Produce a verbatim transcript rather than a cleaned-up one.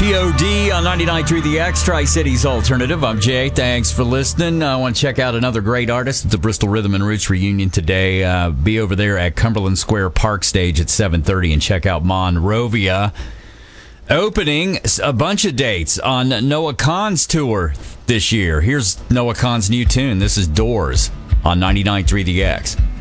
P O D on ninety-nine point three The X, Tri-Cities Alternative. I'm Jay. Thanks for listening. I want to check out another great artist at the Bristol Rhythm and Roots reunion today. Uh, be over there at Cumberland Square Park Stage at seven thirty and check out Monrovia. Opening a bunch of dates on Noah Kahan's tour this year. Here's Noah Kahan's new tune. This is Doors on ninety-nine point three The X.